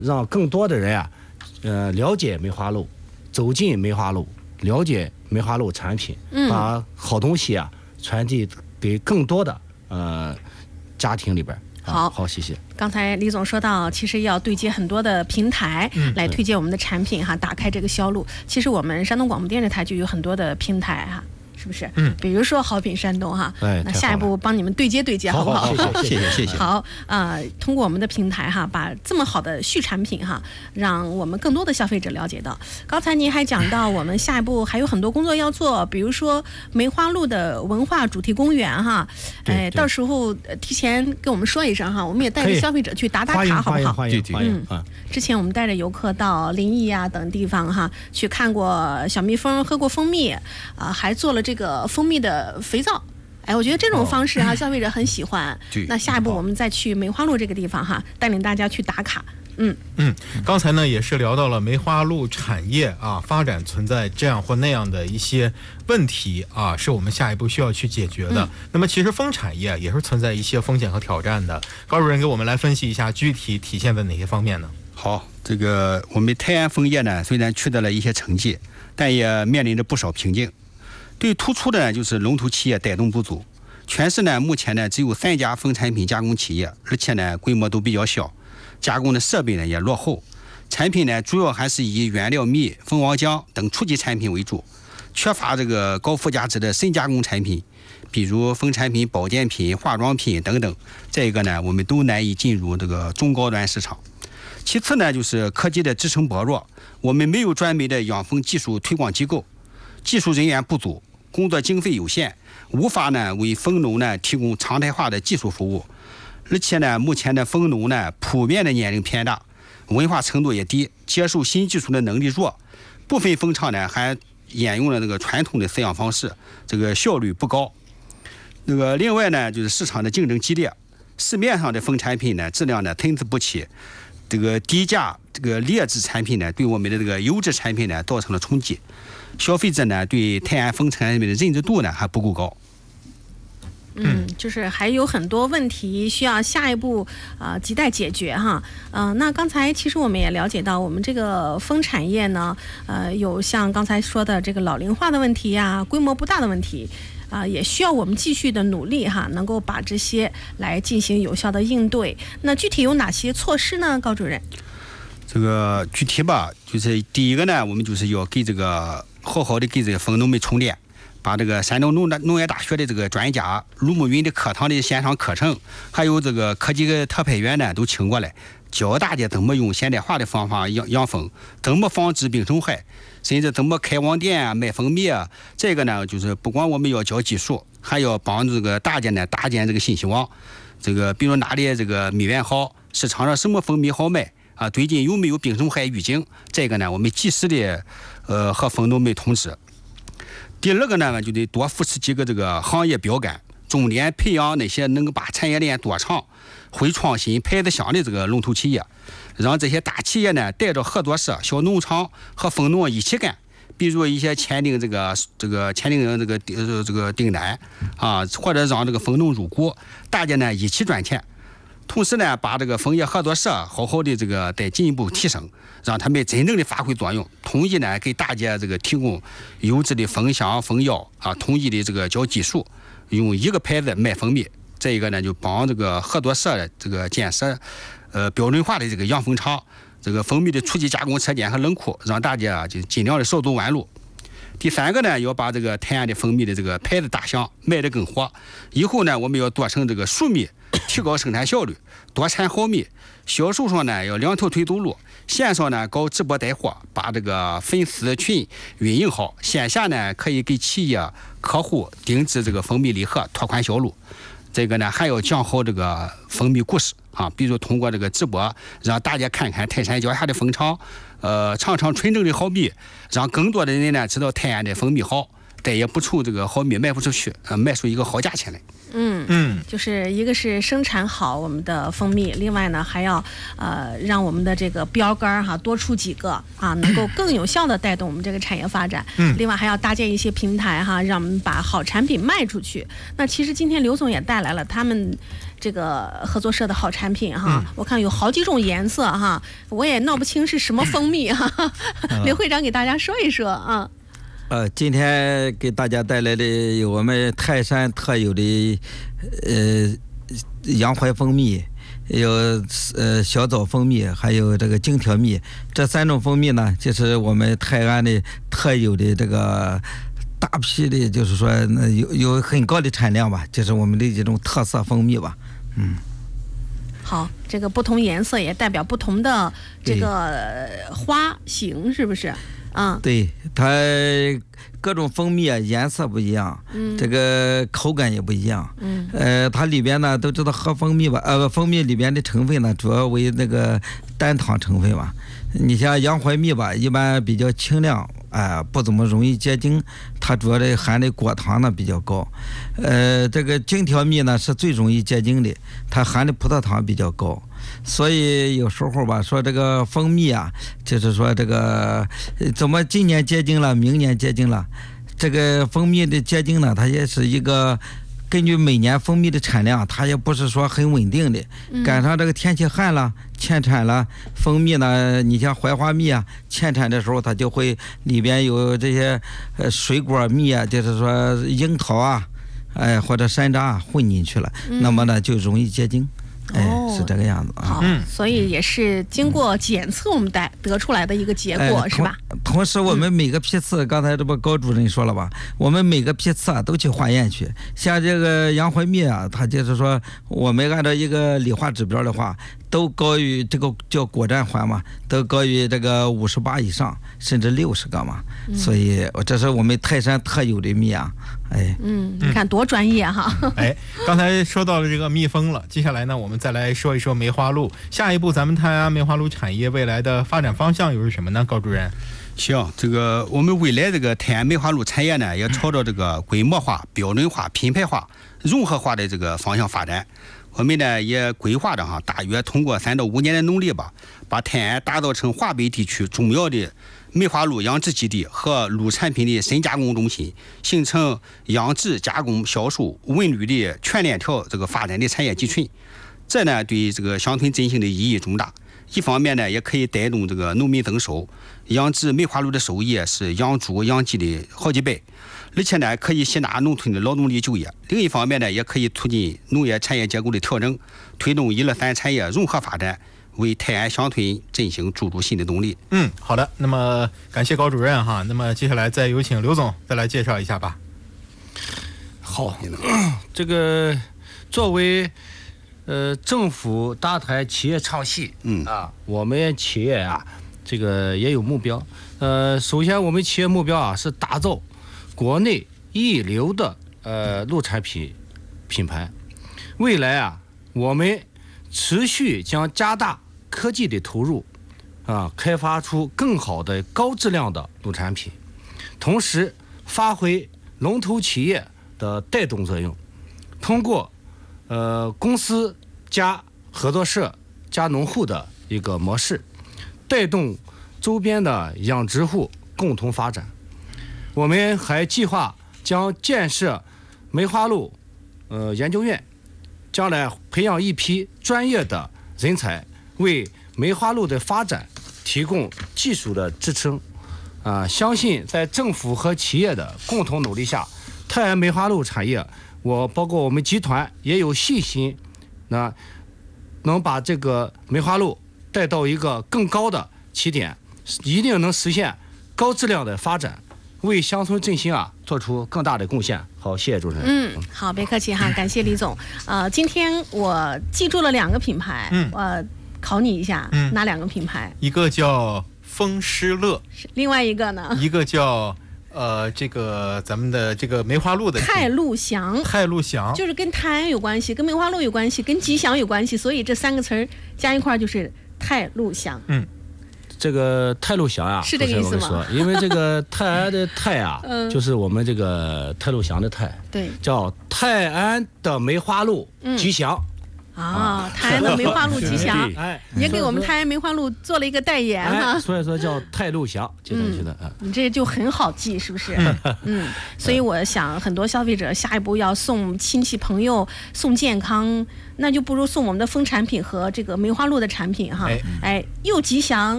让更多的人了解梅花鹿，走进梅花鹿，了解梅花鹿产品，把好东西传递给更多的家庭里边。好，谢谢。 刚才李总说到，其实要对接很多的平台来推荐我们的产品打开这个销路。其实我们山东广播电视台就有很多的平台是不是？比如说好品山东那下一步帮你们对接对接，好不好？ 谢谢。 好通过我们的平台把这么好的续产品让我们更多的消费者了解到。刚才您还讲到，我们下一步还有很多工作要做，比如说梅花鹿的文化主题公园到时候提前跟我们说一声我们也带着消费者去打打卡，好不好？ 欢迎。 之前我们带着游客到临沂等地方去看过小蜜蜂，喝过蜂蜜还做了这个蜂蜜的肥皂。我觉得这种方式消费者很喜欢。那下一步我们再去梅花鹿这个地方带领大家去打卡。 刚才呢也是聊到了梅花鹿产业发展存在这样或那样的一些问题是我们下一步需要去解决的。那么其实蜂产业也是存在一些风险和挑战的。高主任给我们来分析一下，具体体现在哪些方面呢？ 好，这个我们泰安蜂业呢，虽然取得了一些成绩，但也面临着不少瓶颈。最突出的呢就是龙头企业带动不足。全市呢目前呢只有3家蜂产品加工企业，而且呢规模都比较小，加工的设备呢也落后，产品呢主要还是以原料蜜、蜂王浆等初级产品为主，缺乏这个高附加值的深加工产品，比如蜂产品、保健品、化妆品等等。这个呢我们都难以进入这个中高端市场。其次呢就是科技的支撑薄弱，我们没有专门的养蜂技术推广机构，技术人员不足，工作经费有限，无法呢为蜂农呢提供常态化的技术服务。而且呢目前的蜂农呢普遍的年龄偏大，文化程度也低，接受新技术的能力弱，部分蜂场呢还沿用了这个传统的饲养方式，这个效率不高。另外呢就是市场的竞争激烈，市面上的蜂产品呢质量呢参差不齐，这个低价这个劣质产品呢对我们的这个优质产品呢造成了冲击，消费者呢对泰安蜂产品的认知度呢还不够高。 就是还有很多问题需要下一步亟待解决那刚才其实我们也了解到，我们这个蜂产业呢有像刚才说的这个老龄化的问题规模不大的问题也需要我们继续的努力能够把这些来进行有效的应对。那具体有哪些措施呢，高主任？ 这个具体吧，就是第一个呢，我们就是要给这个好好的给这个蜂农们充电，把这个山东农业大学的这个专家、陆牧云的课堂的线上课程，还有这个科技的特派员呢，都请过来，教大家怎么用现代化的方法养蜂，怎么防治病虫害，甚至怎么开网店卖蜂蜜这个呢，就是不光我们要教技术，还要帮这个大家呢搭建这个信息网。这个比如哪里这个蜜源好，市场上什么蜂蜜好卖最近有没有病虫害预警，这个呢我们及时的和蜂农们通知。第二个呢，就得多扶持几个这个行业标杆，重点培养那些能够把产业链多长、会创新、牌子响的这个龙头企业，让这些大企业呢带着合作社、小农场和蜂农一起干。比如一些签订这个订单或者让这个蜂农入股，大家呢一起赚钱。同时呢，把这个蜂业合作社好好的这个再进一步提升，让他们真正的发挥作用。统一呢给大家这个提供优质的蜂箱、蜂药统一的这个教技术，用一个牌子卖蜂蜜。这一个呢就帮这个合作社这个建设标准化的这个养蜂场，这个蜂蜜的初级加工车间和冷库，让大家就尽量的少走弯路。第三个呢，要把这个泰安的蜂蜜的这个牌子打响，卖得更火。以后呢，我们要多生这个熟蜜，提高生产效率，多产好蜜。销售上呢，要2条腿走路，线上呢搞直播带货，把这个粉丝群运营好；线下呢，可以给企业客户定制这个蜂蜜礼盒，拓宽销路。这个呢，还要讲好这个蜂蜜故事比如通过这个直播，让大家看看泰山脚下的蜂场，尝尝纯正的好蜜，让更多的人呢知道泰安的蜂蜜好， 但也不出这个好米卖不出去，卖出一个好价钱来。 就是一个是生产好我们的蜂蜜，另外呢还要让我们的这个标杆哈多出几个啊，能够更有效的带动我们这个产业发展。另外还要搭建一些平台哈，让我们把好产品卖出去。那其实今天刘总也带来了他们这个合作社的好产品哈，我看有好几种颜色哈，我也闹不清是什么蜂蜜哈。刘会长给大家说一说啊。 今天给大家带来的有我们泰山特有的洋槐蜂蜜，有小枣蜂蜜，还有这个荆条蜜。这3种蜂蜜呢，就是我们泰安的特有的这个大批的，就是说有很高的产量吧，就是我们的这种特色蜂蜜吧。 好，这个不同颜色也代表不同的这个花型，是不是？ 对，它各种蜂蜜啊颜色不一样，这个口感也不一样。它里边呢都知道喝蜂蜜吧，蜂蜜里边的成分呢主要为那个单糖成分吧。你像洋槐蜜吧，一般比较清亮，不怎么容易结晶，它主要的含的果糖呢比较高。这个荆条蜜呢是最容易结晶的，它含的葡萄糖比较高。所以有时候吧，说这个蜂蜜啊，就是说这个怎么今年结晶了，明年结晶了，这个蜂蜜的结晶呢，它也是一个根据每年蜂蜜的产量，它也不是说很稳定的。赶上这个天气旱了，欠产了，蜂蜜呢，你像槐花蜜啊，欠产的时候它就会里边有这些水果蜜啊，就是说樱桃啊，或者山楂啊混进去了，那么呢就容易结晶。是这个样子啊。 好，所以也是经过检测我们得出来的一个结果，是吧？ 同时我们每个批次，刚才这不高主任说了吧，我们每个批次啊都去化验去。像这个洋槐蜜啊，它就是说我们按照一个理化指标的话，都高于这个叫果占环嘛，都高于这个58以上，甚至60个嘛。所以这是我们泰山特有的蜜啊。 你看多专业哈。 刚才说到了这个蜜蜂了，接下来呢，我们再来说一说梅花鹿。下一步咱们泰安梅花鹿产业未来的发展方向又是什么呢？高主任。 行，这个我们未来这个泰安梅花鹿产业呢，要朝着这个规模化、标准化、品牌化、融合化的这个方向发展。我们呢也规划着大约通过3到5年的努力吧，把泰安打造成华北地区重要的梅花鹿养殖基地和鹿产品的深加工中心，形成养殖、加工、销售、文旅的全链条这个发展的产业集群。这呢对这个乡村振兴的意义重大。一方面呢，也可以带动这个农民增收，养殖梅花鹿的收益是养猪养鸡的好几倍，而且呢可以吸纳农村的劳动力就业。另一方面呢，也可以促进农业产业结构的调整，推动1、2、3产业融合发展，为泰安乡村振兴注入新的动力。 好的，那么感谢高主任哈。那么接下来再有请刘总再来介绍一下吧。 好，这个作为政府搭台企业唱戏，我们企业啊，这个也有目标。首先我们企业目标啊是打造国内一流的鹿产品品牌。未来啊，我们持续将加大科技的投入，开发出更好的高质量的鹿产品，同时发挥龙头企业的带动作用，通过公司加合作社加农户的一个模式，带动周边的养殖户共同发展。我们还计划将建设梅花鹿研究院，将来培养一批专业的人才，为梅花鹿的发展提供技术的支撑。相信在政府和企业的共同努力下，泰安梅花鹿产业，包括我们集团也有信心，能把这个梅花鹿带到一个更高的起点，一定能实现高质量的发展，为乡村振兴做出更大的贡献。好，谢谢主持人。 好，别客气哈，感谢李总。今天我记住了2个品牌，我考你一下，哪2个品牌？ 一个叫风诗乐， 另外一个呢？ 一个叫这个咱们的这个梅花鹿的泰鹿祥， 泰鹿祥就是跟泰安有关系，跟梅花鹿有关系，跟吉祥有关系，所以这3个词儿加一块就是泰鹿祥。 这个泰路祥啊， 是这个意思吗？ 我跟你说，因为这个泰安的泰啊，就是我们这个泰路祥的泰， 对， 叫泰安的梅花鹿吉祥。 泰安的梅花鹿吉祥， 哎， 也给我们泰安梅花鹿做了一个代言哈， 所以说叫泰路祥，记得啊。 你这就很好记，是不是？所以我想很多消费者下一步要送亲戚朋友送健康，那就不如送我们的蜂产品和这个梅花鹿的产品哈，又吉祥